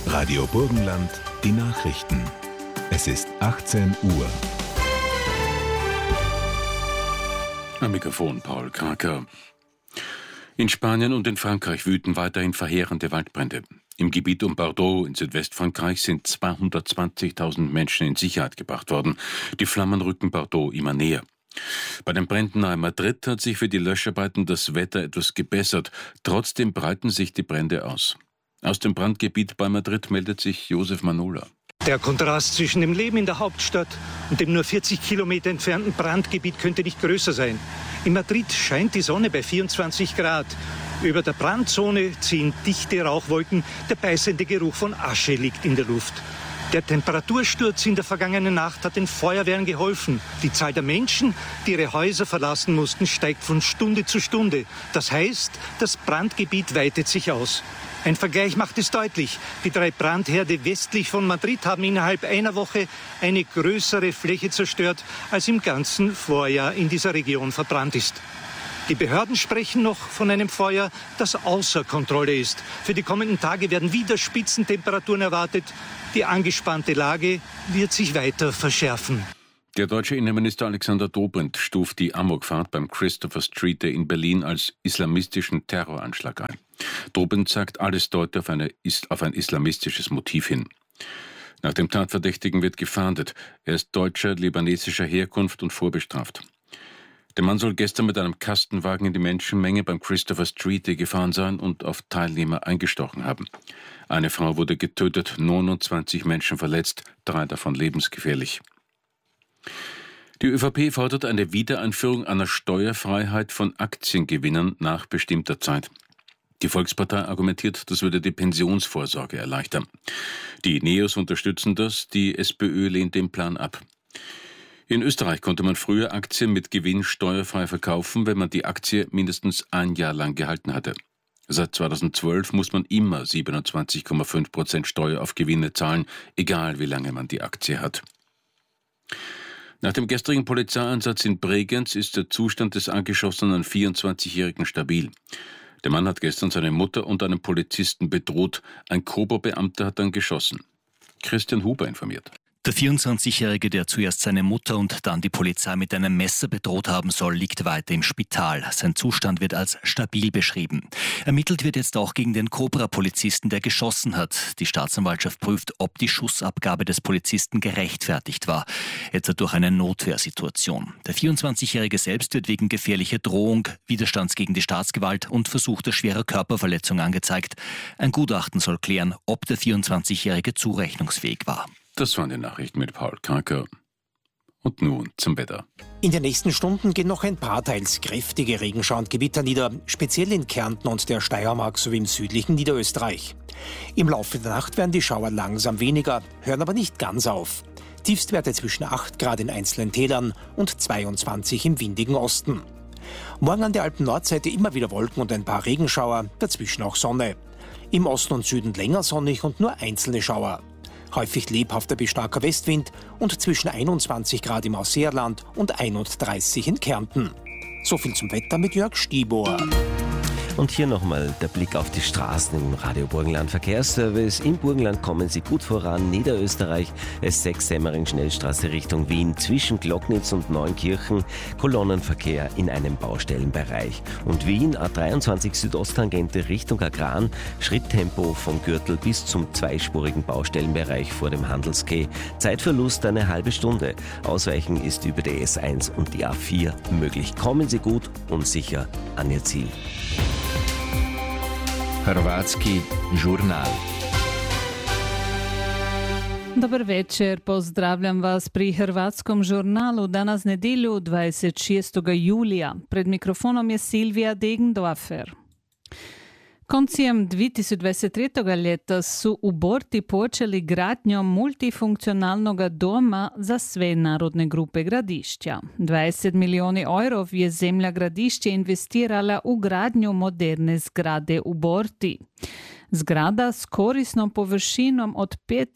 Radio Burgenland, die Nachrichten. Es ist 18 Uhr. Am Mikrofon Paul Kraker. In Spanien und in Frankreich wüten weiterhin verheerende Waldbrände. Im Gebiet um Bordeaux in Südwestfrankreich sind 220.000 Menschen in Sicherheit gebracht worden. Die Flammen rücken Bordeaux immer näher. Bei den Bränden nahe Madrid hat sich für die Löscharbeiten das Wetter etwas gebessert. Trotzdem breiten sich die Brände aus. Aus dem Brandgebiet bei Madrid meldet sich Josef Manola. Der Kontrast zwischen dem Leben in der Hauptstadt und dem nur 40 Kilometer entfernten Brandgebiet könnte nicht größer sein. In Madrid scheint die Sonne bei 24 Grad. Über der Brandzone ziehen dichte Rauchwolken, der beißende Geruch von Asche liegt in der Luft. Der Temperatursturz in der vergangenen Nacht hat den Feuerwehren geholfen. Die Zahl der Menschen, die ihre Häuser verlassen mussten, steigt von Stunde zu Stunde. Das heißt, das Brandgebiet weitet sich aus. Ein Vergleich macht es deutlich. Die 3 Brandherde westlich von Madrid haben innerhalb einer Woche eine größere Fläche zerstört, als im ganzen Vorjahr in dieser Region verbrannt ist. Die Behörden sprechen noch von einem Feuer, das außer Kontrolle ist. Für die kommenden Tage werden wieder Spitzentemperaturen erwartet. Die angespannte Lage wird sich weiter verschärfen. Der deutsche Innenminister Alexander Dobrindt stuft die Amokfahrt beim Christopher Street Day in Berlin als islamistischen Terroranschlag ein. Dobrindt sagt, alles deute auf ein islamistisches Motiv hin. Nach dem Tatverdächtigen wird gefahndet. Er ist deutscher, libanesischer Herkunft und vorbestraft. Der Mann soll gestern mit einem Kastenwagen in die Menschenmenge beim Christopher Street Day gefahren sein und auf Teilnehmer eingestochen haben. Eine Frau wurde getötet, 29 Menschen verletzt, 3 davon lebensgefährlich. Die ÖVP fordert eine Wiedereinführung einer Steuerfreiheit von Aktiengewinnern nach bestimmter Zeit. Die Volkspartei argumentiert, das würde die Pensionsvorsorge erleichtern. Die NEOS unterstützen das, die SPÖ lehnt den Plan ab. In Österreich konnte man früher Aktien mit Gewinn steuerfrei verkaufen, wenn man die Aktie mindestens ein Jahr lang gehalten hatte. Seit 2012 muss man immer 27,5% Steuer auf Gewinne zahlen, egal wie lange man die Aktie hat. Nach dem gestrigen Polizeieinsatz in Bregenz ist der Zustand des angeschossenen 24-Jährigen stabil. Der Mann hat gestern seine Mutter und einen Polizisten bedroht. Ein Kobo-Beamter hat dann geschossen. Christian Huber informiert. Der 24-Jährige, der zuerst seine Mutter und dann die Polizei mit einem Messer bedroht haben soll, liegt weiter im Spital. Sein Zustand wird als stabil beschrieben. Ermittelt wird jetzt auch gegen den Cobra-Polizisten, der geschossen hat. Die Staatsanwaltschaft prüft, ob die Schussabgabe des Polizisten gerechtfertigt war, etwa durch eine Notwehrsituation. Der 24-Jährige selbst wird wegen gefährlicher Drohung, Widerstands gegen die Staatsgewalt und versuchter schwerer Körperverletzung angezeigt. Ein Gutachten soll klären, ob der 24-Jährige zurechnungsfähig war. Das waren die Nachrichten mit Paul Kraker. Und nun zum Wetter. In den nächsten Stunden gehen noch ein paar teils kräftige Regenschauer und Gewitter nieder, speziell in Kärnten und der Steiermark sowie im südlichen Niederösterreich. Im Laufe der Nacht werden die Schauer langsam weniger, hören aber nicht ganz auf. Tiefstwerte zwischen 8 Grad in einzelnen Tälern und 22 im windigen Osten. Morgen an der Alpen-Nordseite immer wieder Wolken und ein paar Regenschauer, dazwischen auch Sonne. Im Osten und Süden länger sonnig und nur einzelne Schauer. Häufig lebhafter bis starker Westwind und zwischen 21 Grad im Ausseerland und 31 in Kärnten. So viel zum Wetter mit Jörg Stiebohr. Und hier nochmal der Blick auf die Straßen im Radio Burgenland Verkehrsservice. Im Burgenland kommen Sie gut voran. Niederösterreich S6 Semmering-Schnellstraße Richtung Wien zwischen Glocknitz und Neunkirchen. Kolonnenverkehr in einem Baustellenbereich. Und Wien A23 Südosttangente Richtung Agran. Schritttempo vom Gürtel bis zum zweispurigen Baustellenbereich vor dem Handelsquai. Zeitverlust eine halbe Stunde. Ausweichen ist über die S1 und die A4 möglich. Kommen Sie gut und sicher an Ihr Ziel. Hrvatski žurnal. Dobar večer, pozdravljam vas pri Hrvatskom žurnalu danas nedjelju 26. julija. Pred mikrofonom je Silvija Degendorfer. Koncem 2023. ljeta su u Borti počeli gradnjom multifunkcionalnog doma za sve narodne grupe Gradišća. 20 milijoni evrov je zemlja Gradišće investirala u gradnju moderne zgrade u Borti. Zgrada s korisnom površinom od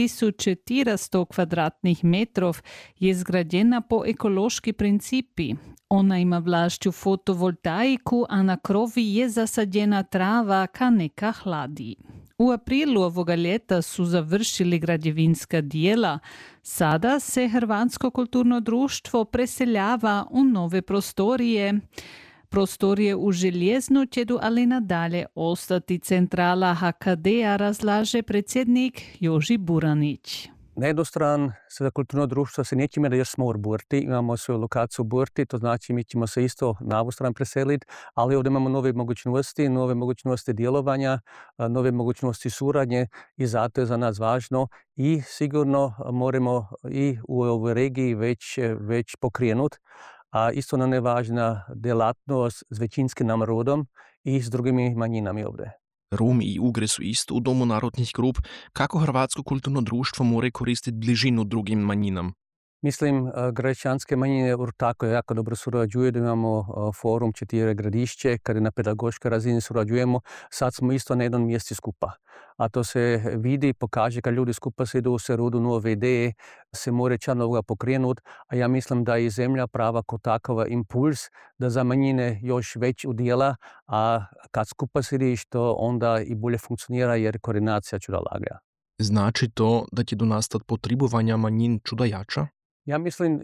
5400 kvadratnih metrov je zgradjena po ekološki principi. Ona ima vlašću fotovoltaiku, a na krovi je zasadjena trava, ka neka hladi. U aprilu ovoga ljeta su završili građevinska dijela. Sada se Hrvatsko kulturno društvo preseljava u nove prostorije. Prostorije u Željeznu će ali nadalje ostati centrala HKD-a, razlaže predsjednik Joži Buranić. Na jednu stranu sada kulturno društvo se nećemo da još smo u Burti, imamo svoju lokaciju u Burti, to znači mi ćemo se isto na ovu stranu preseliti, ali ovdje imamo nove mogućnosti djelovanja, nove mogućnosti suradnje i zato je za nas važno i sigurno moramo i u ovoj regiji već pokrenuti. A isto nam je važna djelatnost s većinskim narodom i s drugimi manjinami ovdje. Romi i Ugri su isto u Domu narodnih grup. Kako Hrvatsko kulturno društvo mora koristiti bližinu drugim manjinam? Mislim, građanske manjine tako jako dobro surađuju, da imamo forum 4 gradišće, kada na pedagoškoj razini surađujemo. Sad smo isto na jednom mjestu skupa. A to se vidi, pokaže kad ljudi skupa sedu, se rodu nove ideje, se more čanovoga pokrenuti. A ja mislim da je zemlja prava kao takava impuls da za manjine još već udjela, a kad skupa sediš to onda i bolje funkcionira jer koordinacija čuda laga. Znači to da će do nastati potrebovanja manjin čuda jača? Ja mislim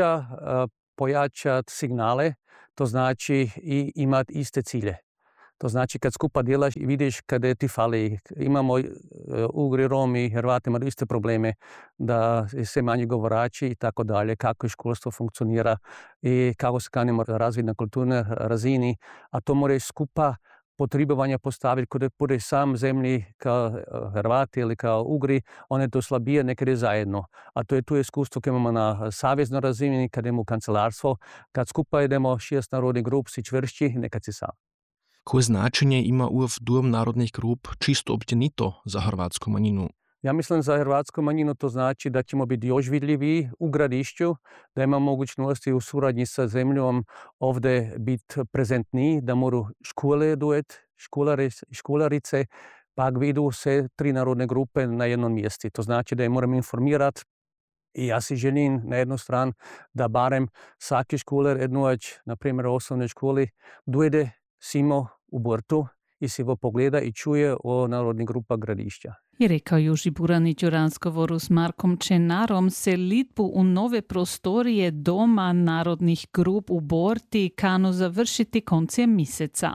pojačati signale, to znači i imati iste cilje. To znači kad skupa djelaš i vidiš kada ti fali. Imamo Ugri, Romi, Hrvati imaju iste probleme, da se manje govorači i tako dalje, kako školstvo funkcionira i kako se kanimo razviti na kulturnoj razini, a to moraš skupa potrebovanja postaviti kada budeš sam zemlji kao Hrvati ili kao Ugri, on je to slabije, nekad je zajedno. A to je tu iskustvo koje imamo na saveznoj razini, kad imamo kancelarstvo, kad skupa idemo 6 narodnih grup, si čvršći, nekad si sam. Koje značenje ima Dom narodnih grup čisto općenito za hrvatsku manjinu? Ja mislim za hrvatsku manjinu to znači da ćemo biti još vidljiviji u gradišću, da imamo mogućnosti u suradnji sa zemljom ovdje biti prezentniji, da moraju škole doći, školarice, pa vidu se 3 narodne grupe na jednom mjestu. To znači da je moramo informirati i ja si želim na jednu stranu da barem svaki školar jednoć, na primjer u osnovnoj školi, dojde simo u Burtu i si pogleda i čuje o narodnih grupa gradišća. I rekao Joži Buranić u razgovoru s Markom Čenarom, selitbu u nove prostorije Doma narodnih grup u Borti kanu završiti koncem mjeseca.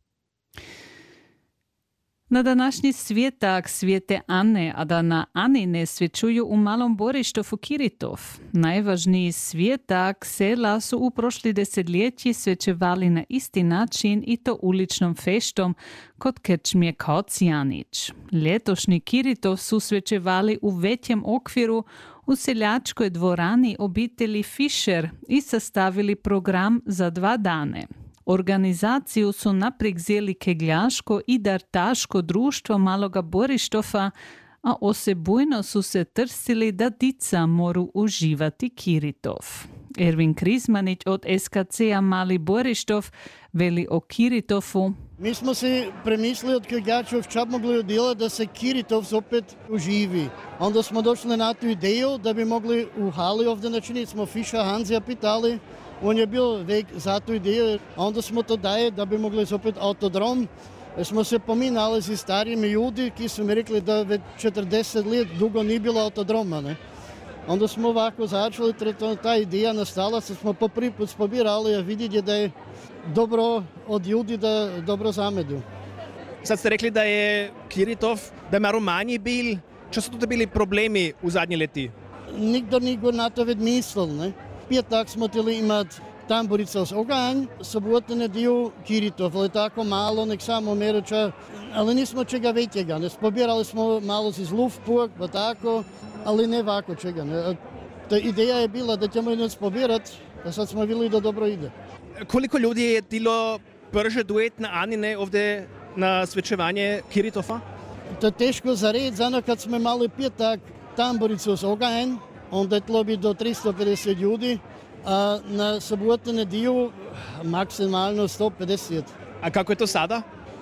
Na današnji svjetak Svete Ane, a da na Anine svečuju u Malom Borištovu Kiritov. Najvažniji svjetak sela su u prošli desetljeći svečevali na isti način i to uličnom feštom kod krčmije Kocijanić. Ljetošnji Kiritov su svečevali u većem okviru u seljačkoj dvorani obitelji Fischer i sastavili program za 2 dane. Organizaciju su naprijed Kegljaško i Dartaško društvo Maloga Borištova, a osebujno su se trsili da dica moru uživati Kiritov. Ervin Krizmanić od SKC-a Mali Borištov veli o Kiritovu. Mi smo se premislili od Kegljačov šta bi mogli udjelati da se Kiritov opet uživi. Onda smo došli na tu ideju da bi mogli u hali ovdje načiniti. Smo Fischer Hanzija pitali. On je bil vek za tu ideju, a onda smo to daje da bi mogli opet autodrom. Smo se pominali s starimi ljudi, ki su mi rekli da već 40 let dugo nije bilo autodroma. Ne? Onda smo ovako začeli, ta ideja nastala, se smo po prvi put pobirali, a vidjeti da je dobro od ljudi da dobro zamedu. Sad ste rekli da je Kiritov, da je malo manji bil. Čo su to bili problemi u zadnji leti? Nikdo nije na to već mislil, ne? Petak smo htjeli imati tamburica s oganj, sobotu nedjelju Kiritov, ali tako malo, nek samo meruča, ali nismo čega većega. Ne pobirali smo malo iz Luftburg, pa tako, ali ne ovako čega. Ne. Ta ideja je bila da ćemo jednog pobirati, a sad smo vidjeli da dobro ide. Koliko ljudi je tilo prže duet na Anine ovdje na svečevanje Kiritova? To je teško za red, zano kad smo imali petak tamburicu s oganj, onda je tlo biti do 350 ljudi, a na sobotu nedjelju maksimalno 150. A kako je to sada?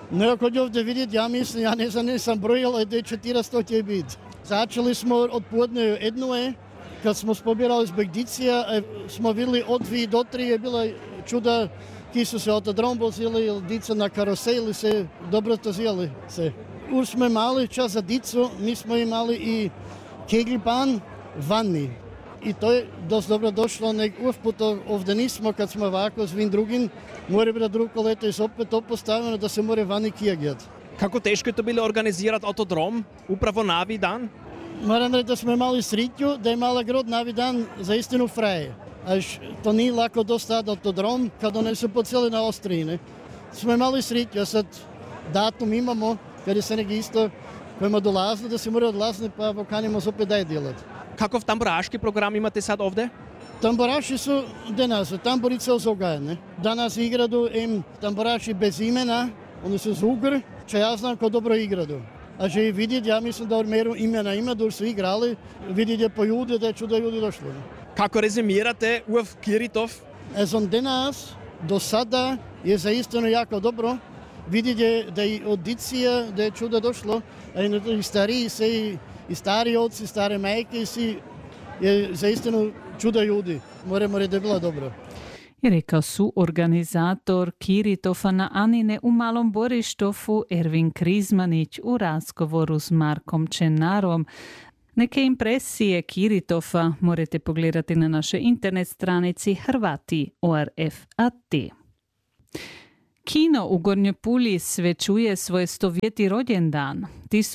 No ako ovdje vidjeti, ja mislim, ja nisam brojil, ali da je 400 će biti. Začeli smo od podne jednu, kad smo pobirali zbog dicija, smo vidjeli od 2 do 3 je bila čuda, ki su se autodrom vozili, dica na karuseli se dobro to zjeli se. Už smo imali čas za dicu, mi smo imali i kegelbahn, vani. I to je dosta dobro došlo, nek uvput ovdje nismo, kad smo ovako s svim drugim, mora biti drugo leto i opet to postavljeno da se mora vani kjegjati. Kako teško je to bilo organizirati autodrom, upravo navi dan? Moram reći da smo imali sritju, da je mala grad navi dan za istinu fraje. Až to nije lako dostati autodrom, kad one su po cijeli na Austriji. Smo imali sritju, a sad datum imamo, kad je se nek isto kojima dolazili, da se mora odlaziti, pa pokanjamo se opet daj djelati. Kakav tamburaški program imate sad ovdje? Tamburaši su danas, tamburice ozogajene. Danas igradu tamburaši bez imena, oni su zugr, če ja znam ko dobro igradu. A že vidjeti, ja mislim da meru imena ima, da su igrali, vidjeti je po ljudi, da je čuda ljudi došli. Kako rezimirate UF Kiritov? Ezon danas, do sada je zaistino jako dobro. Vidjeti je da je audicija, da je čuda došlo, a i stariji se i stari oci, i stare majke je zaistino čuda ljudi. Moramo reći da je bilo dobro. Je rekao su organizator Kiritova na Anine u Malom Borištovu Ervin Krizmanić u razgovoru s Markom Čenarom. Neke impresije Kiritova morate pogledati na našoj internet stranici Hrvati.orf.at. Kino u Gornjoj Puli svečuje svoj 100. rođendan.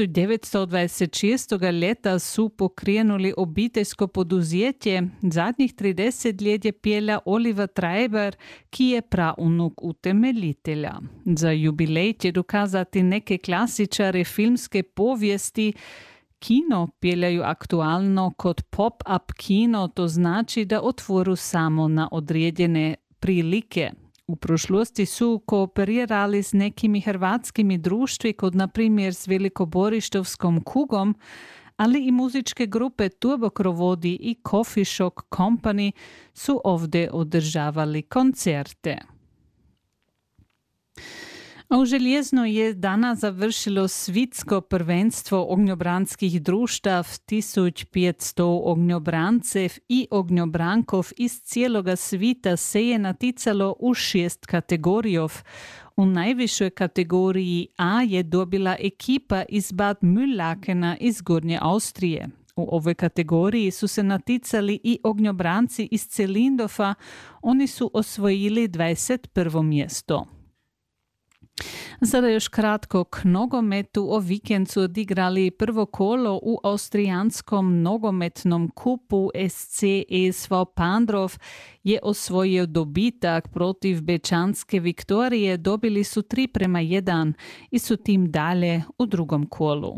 1926. leta su pokrenuli obiteljsko poduzetje. Zadnjih 30 let je pjela Oliver Treiber, ki je praunuk utemeljitelja. Za jubilej će dokazati neke klasičare filmske povijesti. Kino pjeljaju aktualno kot pop-up kino, to znači da otvoru samo na određene prilike. U prošlosti su kooperirali s nekimi hrvatskimi društvi, kod na primjer s Velikoborištovskom Kugom, ali i muzičke grupe Turbokrovodi i Coffee Shock Company su ovdje održavali koncerte. A u Željezno je danas završilo svitsko prvenstvo ognjobranskih društav. 1500 ognjobrancev i ognjobrankov iz cijeloga svita se je naticalo u 6 kategorijov. U najvišoj kategoriji A je dobila ekipa iz Bad Müllakena iz Gornje Austrije. U ovoj kategoriji su se naticali i ognjobranci iz Celindova. Oni su osvojili 21. mjesto. Sada još kratko k nogometu. O vikend su odigrali prvo kolo u austrijanskom nogometnom kupu. SC SV Pandrov je osvojio dobitak protiv bečanske Viktorije. Dobili su 3:1 i su tim dalje u drugom kolu.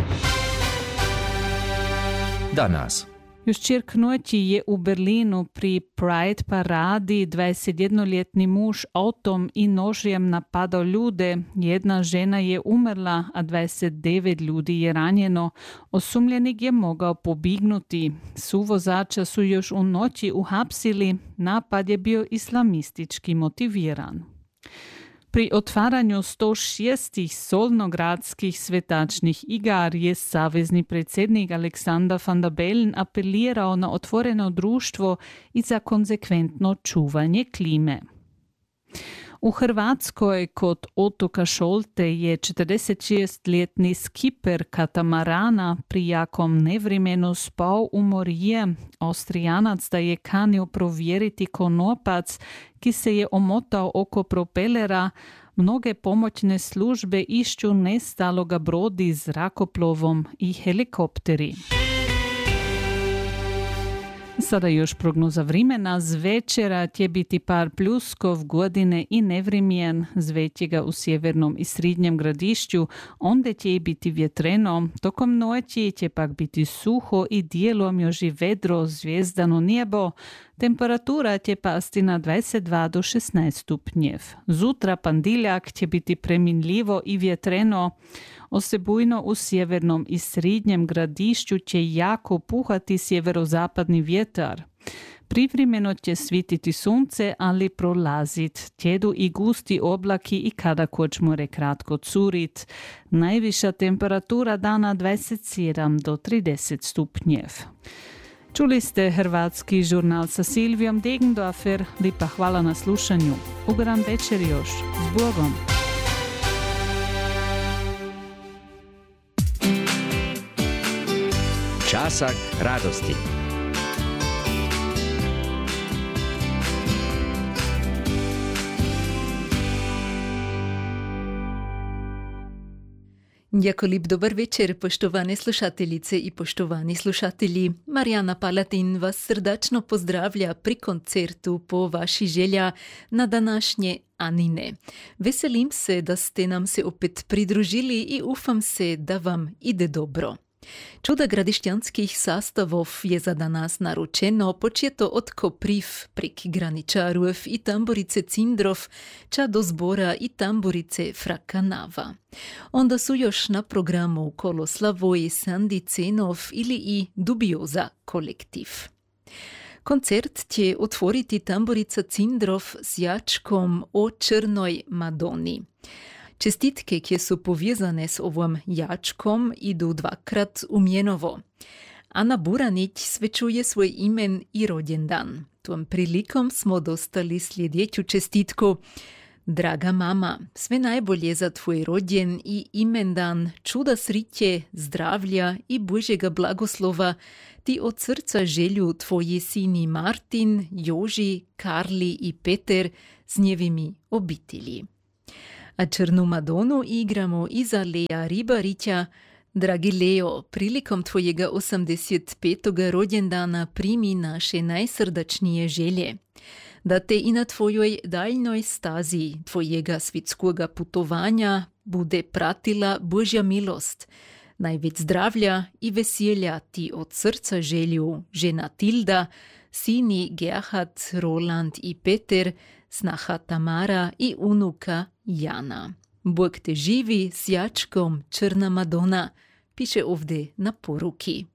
Danas. Još čirk noći je u Berlinu pri Pride paradi 21-ljetni muž autom i nožjem napadao ljude. Jedna žena je umrla, a 29 ljudi je ranjeno. Osumljenik je mogao pobignuti. Suvozača su još u noći uhapsili. Napad je bio islamistički motiviran. Pri otvaranju 106. solnogradskih svetačnih igar je savezni predsjednik Aleksandar Van der Bellen apelirao na otvoreno društvo i za konsekventno čuvanje klime. U Hrvatskoj kod otoka Šolte je 46-ljetni skiper katamarana pri jakom nevremenu spao u morje. Austrijanac da je kanio provjeriti konopac ki se je omotao oko propelera. Mnoge pomoćne službe išću nestaloga brodi zrakoplovom i helikopteri. Sada još prognoza vremena. Z večera će biti par pljuskov, godine i nevrimjen. Z većega u sjevernom i srednjem gradišću. Onda će i biti vjetreno. Tokom noći će pak biti suho i dijelom još i vedro, zvijezdano nebo. Temperatura će pasti na 22 do 16 stupnjev. Zutra pandiljak će biti preminljivo i vjetreno. Osebujno u sjevernom i srednjem gradišću će jako puhati sjeverozapadni vjetar. Privremeno će svititi sunce, ali prolazit. Tjedu i gusti oblaki i kada kočmore kratko curit. Najviša temperatura dana 27 do 30 stupnjev. Čuli ste hrvatski žurnal sa Silvijom Degendorfer. Lipa hvala na slušanju. Ugodan večer još. S Bogom. Časak radosti. Jako lep dober večer, poštovane slušateljice i poštovani slušatelji. Marijana Palatin vas srdačno pozdravlja pri koncertu po vaši želja na današnje Anine. Veselim se, da ste nam se opet pridružili i ufam se, da vam ide dobro. Čuda gradišćanskih sastavov je za danas naručeno, početo od Kopriv prek Graničarov i tamburice Cindrov, ča do zbora i tamburice Frakanava. Onda su još na programu Koloslavoj, Sandi Cenov ili i Dubioza kolektiv. Koncert će otvoriti tamburica Cindrov s jačkom o Črnoj Madoni. Čestitke, ki su povezane s ovom jačkom, idu dvakrat u Mjenovo. Ana Buranić svečuje svoj imen i rođendan. Tom prilikom smo dostali sljedeću čestitku. Draga mama, sve najbolje za tvoj rođen i imendan, čuda sriće, zdravlja i Božjega blagoslova ti od srca želju tvoji sini Martin, Joži, Karli i Peter s njevimi obitelji. A Črnu Madonu igramo iza Leja Ribarića. Dragi Leo, prilikom tvojega 85. rođendana primi naše najsrdačnije želje. Da te i na tvojoj daljnoj stazi tvojega svitskoga putovanja bude pratila Božja milost. Največ zdravlja i veselja ti od srca želju žena Tilda, sini Gerhard, Roland i Peter, snaha Tamara i unuka Jana. Bog te živi s jačkom Črna Madona, piše ovdje na poruki.